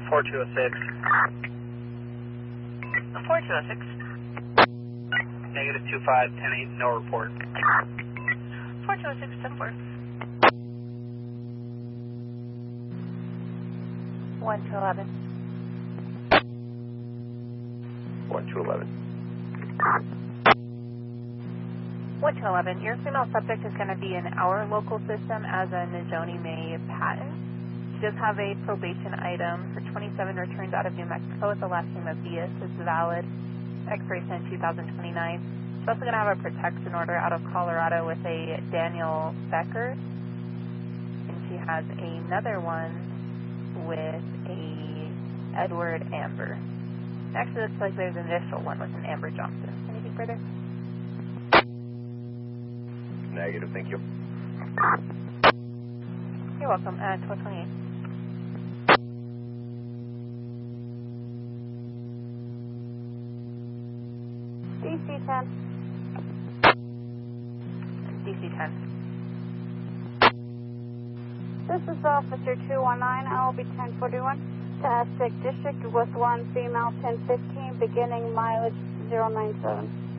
4206. 4206. Negative 25, 10-8, no report. 4206, 10-4. 1 to 11. 1 to 11. 1 to 11. Your female subject is going to be in our local system as a Nizhoni May patent. She does have a probation item for 27 returns out of New Mexico with the last name of Diaz. It's valid. Expiration in 2029. She's also going to have a protection order out of Colorado with a Daniel Becker. And she has another one with a Edward Amber. Actually, looks like there's an initial one with an Amber Johnson. Anything further? Negative, thank you. You're welcome. 1228. DC-10. DC-10. This is Officer 219. I will be 1041 to Aztec District with 1 female 1015, beginning mileage 097.